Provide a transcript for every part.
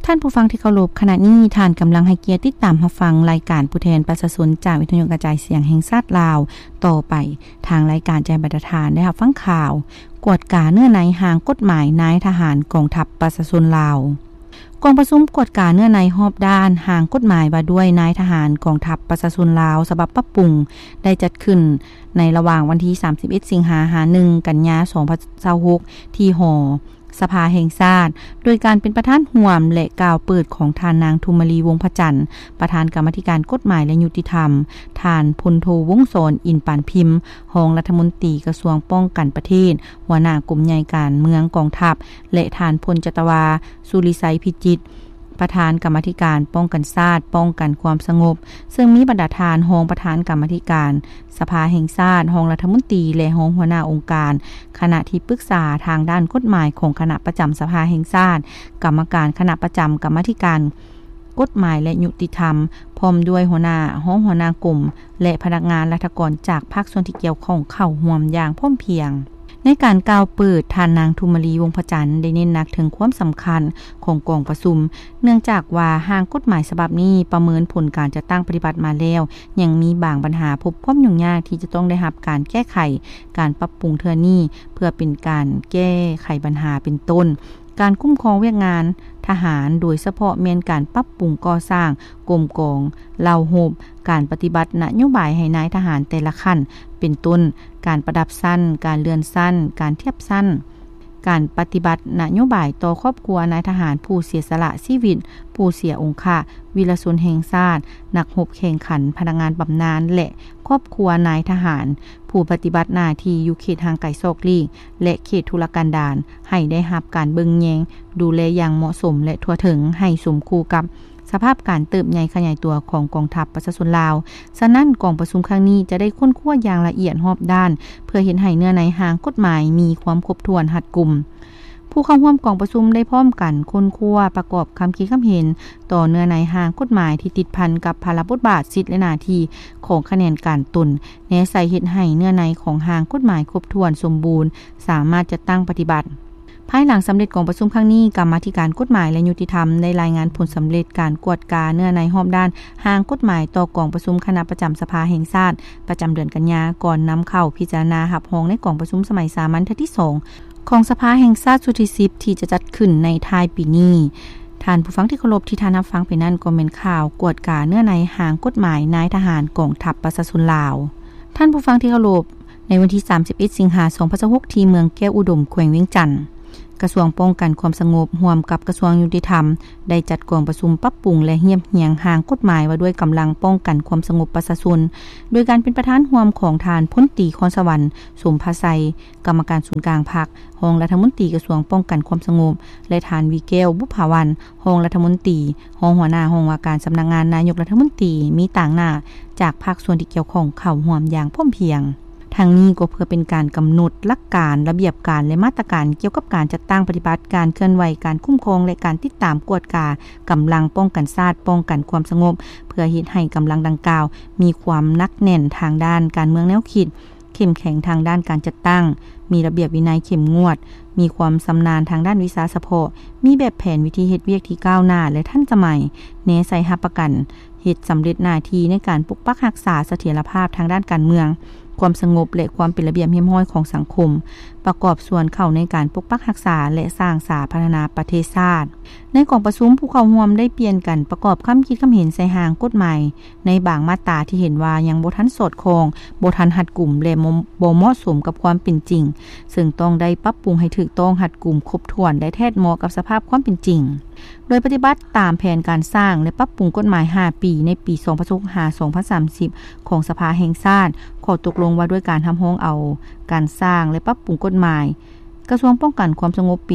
ท่านผู้ฟังที่เคารพขณะนี้ท่านกำลังให้เกียรติติดตามรับฟังรายการผู้แทนประชาชนจากวิทยุกระจายเสียงแห่งชาติลาวต่อไปทางรายการแจ้งบรรทัดฐานได้รับฟังข่าวกวดกาเนื้อในห่างกฎหมายนายทหารกองทัพประชาชนลาวกองประชุมกวดกาเนื้อในรอบด้านห่างกฎหมายว่าด้วยนายทหารกองทัพประชาชนลาวฉบับปรับปรุงได้จัดขึ้นในระหว่างวันที่31สิงหาคม1กันยายน2026ที่หอสภาแห่งชาติโดยการเป็นประธานร่วมและกล่าวเปิดของท่านนางทุมรีวงศ์พระจันทร์ประธานกรรมาธิการกฎหมายและยุติธรรมท่านพลโทวงศ์สอนอินปานพิมพ์รองรัฐมนตรีกระทรวงป้องกันประเทศหัวหน้ากลุ่มใหญ่การเมืองกองทัพและท่านพลจัตวาสุริไสพิจิตรประธานกรรมาธิการป้องกันชาติป้องกันความสงบซึ่งมีบรรดาทานรองประธานกรรมาธิการสภาแห่งชาติรองรัฐมนตรีและรองหัวหน้าองค์การคณะที่ปรึกษาทางด้านกฎหมายของคณะประจำสภาแห่งชาติกรรมการคณะประจำกรรมาธิการกฎหมายและยุติธรรมพร้อมด้วยหัวหน้ากลุ่มและพนักงานราชการจากภาคส่วนที่เกี่ยวข้องเข้าร่วมอย่างพร้อมเพรียงในการกล่าวเปิดท่านนางทุมรีวงศ์พระจันทร์ได้เน้นหนักถึงความสำคัญของกองประชุมเนื่องจากว่าหางกฎหมายฉบับนี้ประเมินผลการจัดตั้งปฏิบัติมาแล้วยังมีบางปัญหาพบความยุ่งยากที่จะต้องได้รับการแก้ไขการปรับปรุงเทื่อนี้เพื่อเป็นการแก้ไขปัญหาเป็นต้นการคุ้มครองเวียกงานทหารโดยเฉพาะแม้นการปรับปรุงก่อสร้างกรมกองเหล่าโฮบการปฏิบัตินโยบายให้นายทหารแต่ละขั้นเป็นต้นการประดับสั้นการเลื่อนสั้นการเทียบสั้นการปฏิบัตินโยบายต่อครอบครัวนายทหารผู้เสียสละชีวิตผู้เสียองค์ค่าวีรชนแห่งชาตินักรบแข่งขันพนักงานบำนาญและครอบครัวนายทหารผู้ปฏิบัติหน้าที่อยู่เขตห่างไกลซอกลีกและเขตทุรกันดารให้ได้รับการเบิ่งแยงดูแลอย่างเหมาะสมและทั่วถึงให้สมคู่กับสภาพการเติบใหญ่ขยายตัวของกองทัพประชาชนลาวฉะนั้นกองประชุมครั้งนี้จะได้ค้นคว้าอย่างละเอียดรอบด้านเพื่อเห็นให้เนื้อในหางกฎหมายมีความครบถ้วนรัดกุมผู้เข้าร่วมกองประชุมได้พร้อมกันค้นคว้าประกอบคำคิดคำเห็นต่อเนื้อในหางกฎหมายที่ติดพันกับภาระบทบาทสิทธิและหน้าที่ของคะแนนการตนแนใส่เฮ็ดให้เนื้อในของหางกฎหมายครบถ้วนสมบูรณ์สามารถจะตั้งปฏิบัติภายหลังสำเร็จกองประชุมครั้งนี้กรรมาธิการกฎหมายและยุติธรรมได้รายงานผลสำเร็จการกวดกาเนื้อในรอบด้านหางกฎหมายต่อกองประชุมคณะประจำสภาแห่งชาติประจำเดือนกันยายนก่อนนำเข้าพิจารณารับรองในกองประชุมสมัยสามัญที่2ของสภาแห่งชาติสุดที่10ที่จะจัดขึ้นในท้ายปีนี้ท่านผู้ฟังที่เคารพที่ท่านรับฟังไปนั่นก็เป็นข่าวกวดกาเนื้อในหางกฎหมายนายทหารกองทัพประชาชนลาวท่านผู้ฟังที่เคารพในวันที่31สิงหาคม2026ที่เมืองแก้วอุดมแขวงเวียงจันทน์กระทรวงป้องกันความสงบร่วมกับกระทรวงยุติธรรมได้จัดกองประชุมปรับปรุงและเฮียบเหียงหางกฎหมายว่าด้วยกำลังป้องกันความสงบประชาชนโดยการเป็นประธานร่วมของทานพลตรีคอนสวรรค์สมภาไสกรรมการศูนย์กลางพรรครองรัฐมนตรีกระทรวงป้องกันความสงบและทานวีเกลบุภาวันรองรัฐมนตรีรองหัวหน้าห้องว่าการสำนักงานนายกรัฐมนตรีมีต่างหน้าจากภาคส่วนที่เกี่ยวข้องเข้าร่วมอย่างพร้อมเพรียงทางนี้ก็เพื่อเป็นการกำหนดหลักการระเบียบการและมาตรการเกี่ยวกับการจัดตั้งปฏิบัติการเคลื่อนไหวการคุ้มครองและการติดตามกวดกากำลังป้องกันชาติป้องกันความสงบเพื่อเฮ็ดให้กำลังดังกล่าวมีความหนักแน่นทางด้านการเมืองแนวคิดเข้มแข็งทางด้านการจัดตั้งมีระเบียบวินัยเข้มงวดมีความชำนาญทางด้านวิชาเฉพาะมีแบบแผนวิธีเฮ็ดเวียกที่ก้าวหน้าและทันสมัยแนใส่รับประกันเฮ็ดสำเร็จหน้าที่ในการปกปักรักษาเสถียรภาพทางด้านการเมืองความสงบและความเป็นระเบียบเรียบร้อยของสังคมประกอบส่วนเข้าในการปกปักรักษาและสร้างสาธารณประเทศชาติในกองประชุมผู้เข้าร่วมได้เปลี่ยนกันประกอบคำคิดคำเห็นใส่หางกฎหมายในบางมาตราที่เห็นว่ายังบ่ทันสอดคล้องบ่ทันรัดกุมและบ่เหมาะสมกับความเป็นจริงซึ่งต้องได้ปรับปรุงให้ถูกต้องรัดกุมครบถ้วนได้แท้เหมาะกับสภาพความเป็นจริงโดยปฏิบัติตามแผนการสร้างและปรับปรุงกฎหมาย5ปีในปี2025-2030ของสภาแห่งชาติข้อตกลงว่าด้วยการทำห้องเอาการสร้างและปรับปรุงกฎหมายกระทรวงป้องกันความสงบปี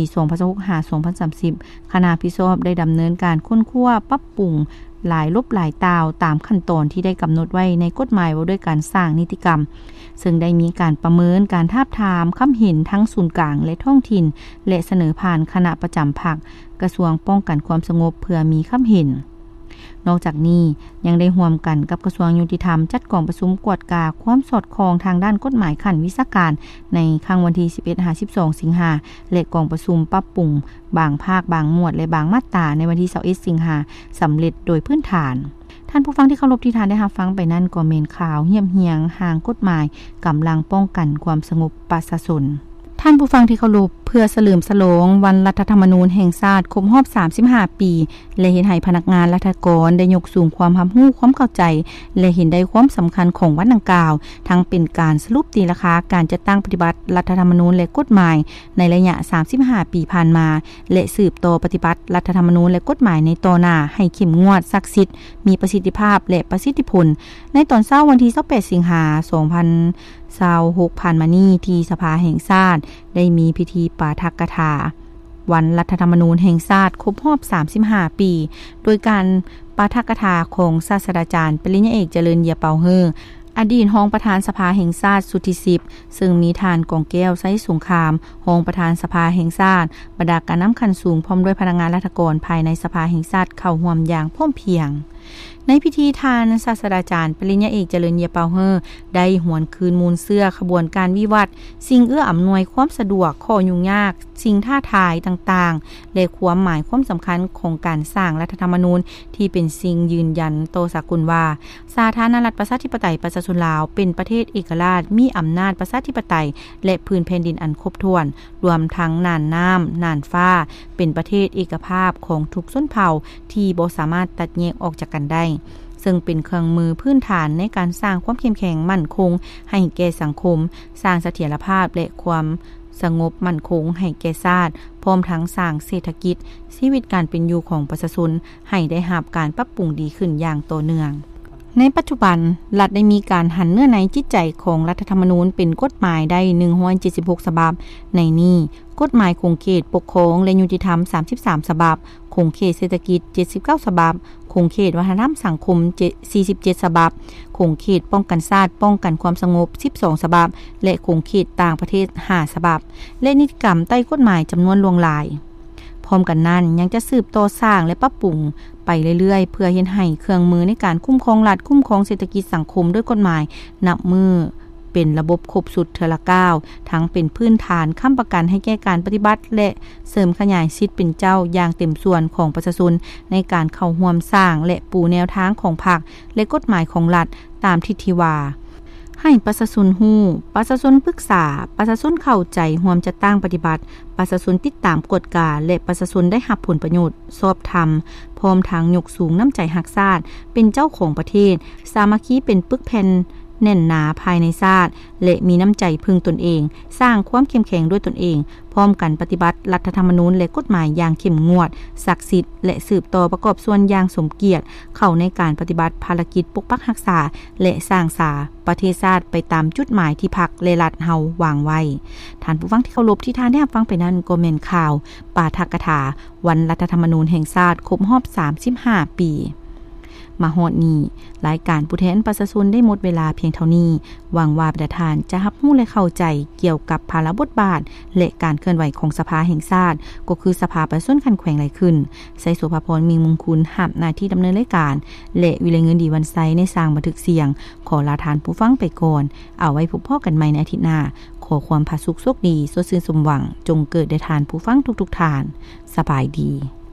2025-2030คณะพิจารณาได้ดำเนินการค้นคว้าปรับปรุงหลายลบหลายตาวตามขั้นตอนที่ได้กำหนดไว้ในกฎหมายว่าด้วยการสร้างนิติกรรมซึ่งได้มีการประเมินการทาบทามคำเห็นทั้งศูนย์กลางและท้องถิ่นและเสนอผ่านคณะประจำพรรคกระทรวงป้องกันความสงบเพื่อมีคำเห็นนอกจากนี้ยังได้ร่วมกันกับกระทรวงยุติธรรมจัดกองประชุมกวดกาความสอดคล้องทางด้านกฎหมายขั้นวิชาการในครั้งวันที่ 11-12 สิงหาและกองประชุมปรับปรุงบางภาคบางหมวดและบางมาตราในวันที่ 21 สิงหาสำเร็จโดยพื้นฐานท่านผู้ฟังที่เคารพที่ทานได้รับฟังไปนั่นก็เมนข่าวเหี่ยงห่างกฎหมายกำลังป้องกันความสงบประชาชนท่านผู้ฟังที่เคารพเพื่อเฉลิมฉลองวันรัฐธรรมนูญแห่งชาติครบรอบ35 ปีและเห็นให้พนักงานรัฐกรได้ยกสูงความรู้ความเข้าใจและเห็นได้ความสำคัญของวันดังกล่าวทั้งเป็นการสรุปตีราคาการจัดตั้งปฏิบัติรัฐธรรมนูญและกฎหมายในระยะ35 ปีผ่านมาและสืบต่อปฏิบัติรัฐธรรมนูญและกฎหมายในต่อหน้าให้เข้มงวดศักดิ์สิทธิ์มีประสิทธิภาพและประสิทธิผลในตอนเช้าวันที่28 สิงหาคม 2026 ผ่านมานี้ที่สภาแห่งชาติได้มีพิธีปาฐกถาวันรัฐธรรมนูญแห่งชาติครบรอบ35 ปีโดยการปาฐกถาของศาสตราจารย์ปริญญาเอกเจริญเยียเปาเฮออดีตรองประธานสภาแห่งชาติสุทธิสิบซึ่งมีทานกองแก้วไซสงครามรองประธานสภาแห่งชาติบรรดาการน้ำคันสูงพร้อมด้วยพนักงานราชการภายในสภาแห่งชาติเข้าร่วมอย่างพร้อมเพรียงในพิธีทานศาสตราจารย์ปริญญาเอกเจริญเยียเปาเฮอได้หวนคืนมูลเสื้อขบวนการวิวัฒน์สิ่งเอื้ออำนวยความสะดวกข้อยุ่งยากสิ่งท้าทายต่างๆและความหมายความสำคัญของการสร้างรัฐธรรมนูญที่เป็นสิ่งยืนยันโตสากลว่าสาธารณรัฐประชาธิปไตยประชาชนลาวเป็นประเทศเอกราชมีอำนาจประชาธิปไตยและพื้นแผ่นดินอันครบถ้วนรวมทั้งน่านน้ำน่านฟ้าเป็นประเทศเอกภาพของทุกชนเผ่าที่บ่สามารถตัดแยกออกจากกันได้ซึ่งเป็นเครื่องมือพื้นฐานในการสร้างความเข้มแข็งมั่นคงให้แก่สังคมสร้างเสถียรภาพและความสงบมั่นคงให้แก่ชาติพร้อมทั้งสร้างเศรษฐกิจชีวิตการเป็นอยู่ของประชาชนให้ได้รับการปรับปรุงดีขึ้นอย่างต่อเนื่องในปัจจุบันรัฐได้มีการหันเนื้อในจิตใจของรัฐธรรมนูญเป็นกฎหมายได้176ฉบับในนี้กฎหมายคงเขตปกครองและยุติธรรม33ฉบับคงเขตเศรษฐกิจ79ฉบับคงเขตวัฒนธรรมสังคม47ฉบับคงเขตป้องกันชาติป้องกันความสงบ12ฉบับและคงเขตต่างประเทศ5ฉบับและนิติกรรมใต้กฎหมายจำนวนล่วงหลายพร้อมกันนั้นยังจะสืบต่อสร้างและปรับปรุงไปเรื่อยๆเพื่อเฮ็ดให้เครื่องมือในการคุ้มครองรัฐคุ้มครองเศรษฐกิจสังคมด้วยกฎหมายนับมือเป็นระบบครบสุดเทอละก้าวทั้งเป็นพื้นฐานค้ำประกันให้แก่การปฏิบัติและเสริมขยายสิทธิ์เป็นเจ้าอย่างเต็มส่วนของประชาชนในการเข้าร่วมสร้างและปูแนวทางของพรรคและกฎหมายของรัฐตามทิศที่ว่าให้ประชาชนฮู้ประชาชนปรึกษาประชาชนเข้าใจร่วมจัดตั้งปฏิบัติประชาชนติดตามกฎกาและประชาชนได้รับผลประโยชน์ชอบธรรมพร้อมทั้งยกสูงน้ำใจรักชาติเป็นเจ้าของประเทศสามัคคีเป็นปึกแผ่นแน่นหนาภายในชาติและมีน้ำใจพึงตนเองสร้างความเข้มแข็งด้วยตนเองพร้อมกันปฏิบัติรัฐธรรมนูญและกฎหมายอย่างเข้มงวดศักดิ์สิทธิ์และสืบต่อประกอบส่วนอย่างสมเกียรติเข้าในการปฏิบัติภารกิจปกปักรักษาและสร้างสาประเทศชาติไปตามจุดหมายที่พรรคและรัฐเฮาวางไว้ท่านผู้ฟังที่เคารพที่ท่านได้รับฟังไปนั้นก็แม่นข่าวปาฐกถาวันรัฐธรรมนูญแห่งชาติครบรอบ35 ปีมาฮอดนี้รายการผู้แทนประชาชนได้หมดเวลาเพียงเท่านี้หวังว่าประธานจะรับรู้และเข้าใจเกี่ยวกับภาระบทบาทและการเคลื่อนไหวของสภาแห่งชาติก็คือสภาประชาชนคันแขวงไหลขึ้นไสโสภาพรมีมงคลรับหน้าที่ดำเนินรายการและวิไลเงินดีวันไซในสร้างบันทึกเสียงขอลาทานผู้ฟังไปก่อนเอาไว้พบพ่อกันใหม่ในอาทิตย์หน้าขอความผาสุกโชคดีสดชื่นสมหวังจงเกิดแด่ทานผู้ฟังทุกๆทานสบายดี